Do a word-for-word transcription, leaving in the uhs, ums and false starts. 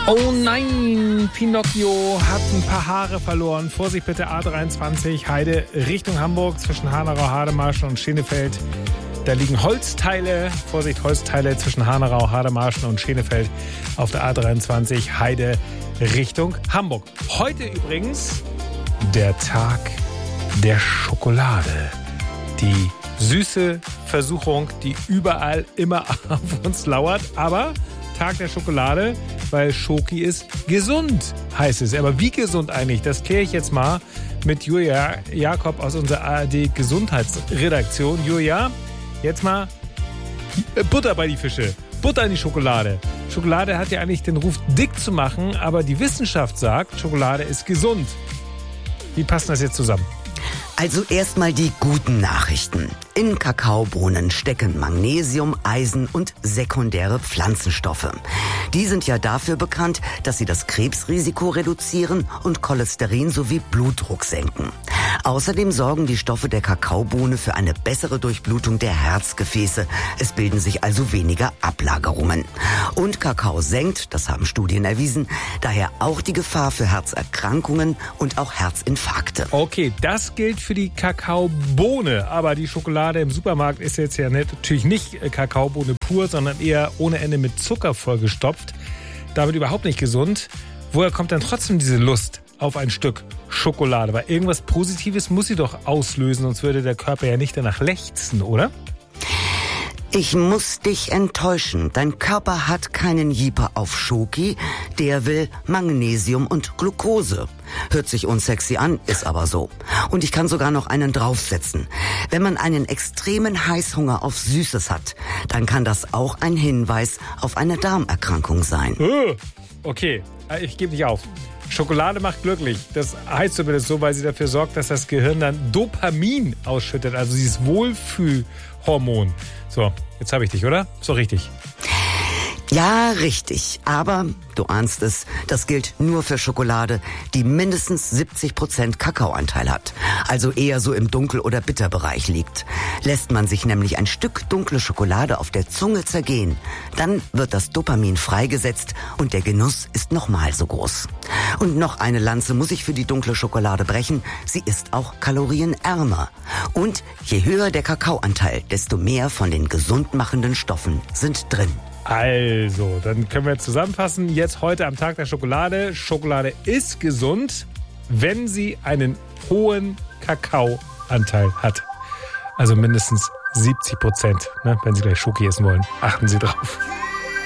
Oh nein, Pinocchio hat ein paar Haare verloren. Vorsicht bitte, A dreiundzwanzig, Heide Richtung Hamburg zwischen Hanau, Hademarschen und Schenefeld. Da liegen Holzteile, Vorsicht, Holzteile zwischen Hanau, Hademarschen und Schenefeld auf der A dreiundzwanzig, Heide Richtung Hamburg. Heute übrigens der Tag der Schokolade. Die süße Versuchung, die überall immer auf uns lauert, aber Tag der Schokolade, weil Schoki ist gesund, heißt es. Aber wie gesund eigentlich? Das kläre ich jetzt mal mit Julia Jakob aus unserer A R D Gesundheitsredaktion. Julia, jetzt mal Butter bei die Fische, Butter in die Schokolade. Schokolade hat ja eigentlich den Ruf, dick zu machen, aber die Wissenschaft sagt, Schokolade ist gesund. Wie passt das jetzt zusammen? Also erstmal die guten Nachrichten. In Kakaobohnen stecken Magnesium, Eisen und sekundäre Pflanzenstoffe. Die sind ja dafür bekannt, dass sie das Krebsrisiko reduzieren und Cholesterin sowie Blutdruck senken. Außerdem sorgen die Stoffe der Kakaobohne für eine bessere Durchblutung der Herzgefäße. Es bilden sich also weniger Ablagerungen. Und Kakao senkt, das haben Studien erwiesen, daher auch die Gefahr für Herzerkrankungen und auch Herzinfarkte. Okay, das gilt für die Kakaobohne, aber die Schokolade im Supermarkt ist jetzt ja natürlich nicht Kakaobohne pur, sondern eher ohne Ende mit Zucker vollgestopft. Damit überhaupt nicht gesund. Woher kommt dann trotzdem diese Lust auf ein Stück Schokolade? Weil irgendwas Positives muss sie doch auslösen, sonst würde der Körper ja nicht danach lechzen, oder? Ich muss dich enttäuschen. Dein Körper hat keinen Jieper auf Schoki. Der will Magnesium und Glucose. Hört sich unsexy an, ist aber so. Und ich kann sogar noch einen draufsetzen. Wenn man einen extremen Heißhunger auf Süßes hat, dann kann das auch ein Hinweis auf eine Darmerkrankung sein. Okay, ich gebe nicht auf. Schokolade macht glücklich. Das heißt zumindest so, weil sie dafür sorgt, dass das Gehirn dann Dopamin ausschüttet, also dieses Wohlfühlhormon. So, jetzt habe ich dich, oder? So richtig. Ja, richtig. Aber, du ahnst es, das gilt nur für Schokolade, die mindestens siebzig Prozent Kakaoanteil hat. Also eher so im Dunkel- oder Bitterbereich liegt. Lässt man sich nämlich ein Stück dunkle Schokolade auf der Zunge zergehen, dann wird das Dopamin freigesetzt und der Genuss ist nochmal so groß. Und noch eine Lanze muss ich für die dunkle Schokolade brechen. Sie ist auch kalorienärmer. Und je höher der Kakaoanteil, desto mehr von den gesundmachenden Stoffen sind drin. Also, dann können wir zusammenfassen. Jetzt heute am Tag der Schokolade. Schokolade ist gesund, wenn sie einen hohen Kakaoanteil hat. Also mindestens siebzig Prozent, ne, wenn Sie gleich Schoki essen wollen. Achten Sie drauf.